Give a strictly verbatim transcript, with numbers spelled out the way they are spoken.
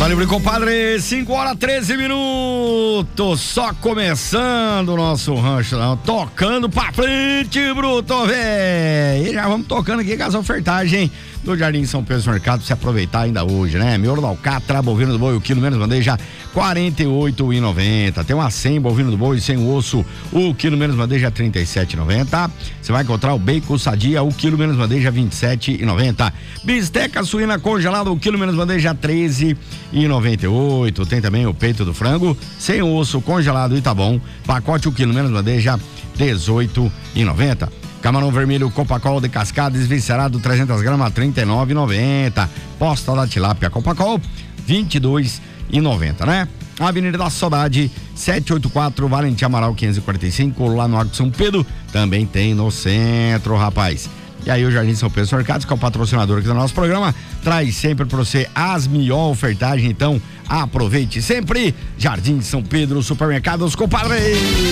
Valeu, compadre, cinco horas treze minutos, só começando o nosso rancho, não, tocando pra frente, bruto, véi, e já vamos tocando aqui com as ofertagens do Jardim São Pedro Mercado pra você aproveitar ainda hoje, né? Miolo da alcatra, bovino do boi, o quilo menos bandeja, quarenta e oito reais e noventa centavos. Tem uma cem, bovino do boi, sem osso, o quilo menos bandeja, trinta e sete reais e noventa centavos. Você vai encontrar o bacon sadia, o quilo menos bandeja, vinte e sete reais e noventa centavos. Bisteca suína congelada, o quilo menos bandeja, treze reais e noventa e oito centavos. Tem também o peito do frango, sem osso, congelado e tá bom. Pacote, o quilo menos bandeja, dezoito reais e noventa centavos. Camarão vermelho Copacol de cascada desviscerado trezentas gramas, trinta e nove reais e noventa centavos. Posta da tilápia Copacol, vinte e dois reais e noventa centavos, né? Avenida da Saudade, setecentos e oitenta e quatro, Valentim Amaral quinhentos e quarenta e cinco, lá no Arco de São Pedro, também tem no centro, rapaz. E aí o Jardim São Pedro Mercados, que é o patrocinador aqui do nosso programa, traz sempre pra você as melhores ofertagens, então aproveite sempre. Jardim São Pedro Supermercados, compadre.